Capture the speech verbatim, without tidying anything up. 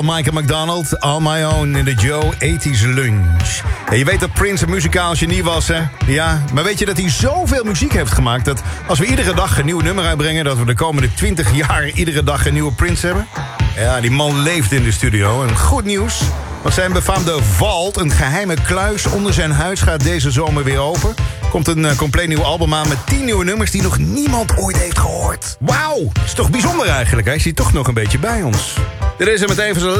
Michael McDonald, On My Own in de Joe tachtiger Lunch. En je weet dat Prince een muzikaal genie was, hè? Ja, maar weet je dat hij zoveel muziek heeft gemaakt... dat als we iedere dag een nieuw nummer uitbrengen... dat we de komende twintig jaar iedere dag een nieuwe Prince hebben? Ja, die man leeft in de studio. En goed nieuws, want zijn befaamde vault... een geheime kluis onder zijn huis gaat deze zomer weer open. Komt een uh, compleet nieuw album aan met tien nieuwe nummers... die nog niemand ooit heeft gehoord. Wauw, is toch bijzonder eigenlijk, hè? Is hij toch nog een beetje bij ons. Dit is hem met even zijn